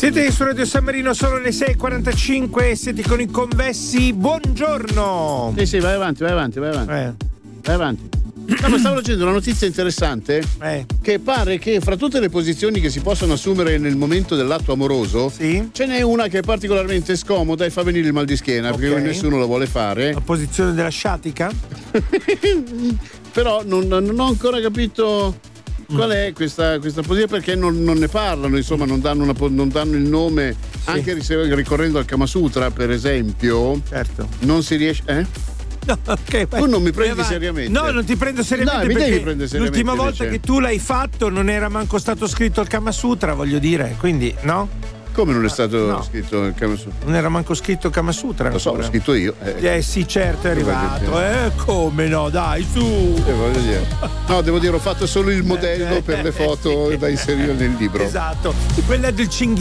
Siete su Radio San Marino, sono le 6:45, siete con i convessi, buongiorno. Sì, vai avanti. Vai avanti. No, ma stavo leggendo una notizia interessante che pare che fra tutte le posizioni che si possono assumere nel momento dell'atto amoroso, sì, ce n'è una che è particolarmente scomoda e fa venire il mal di schiena, perché nessuno la vuole fare. La posizione della sciatica? Però non ho ancora capito qual è questa posizione, perché non ne parlano, insomma, non danno il nome, sì. Anche ricorrendo al Kama Sutra, per esempio. Certo. Non si riesce. No, okay, tu non mi prendi seriamente. No, non ti prendo seriamente. No, mi devi prendere seriamente. L'ultima volta che tu l'hai fatto non era manco stato scritto il Kama Sutra, voglio dire, quindi no? Come non è stato scritto il Kama Sutra? Non era manco scritto il Kama Sutra. Lo so, l'ho scritto io. Sì, certo, è arrivato. Come no, dai, su. Voglio dire. No, devo dire, ho fatto solo il modello per le foto da inserire nel libro. Esatto. Quella del cinghiale.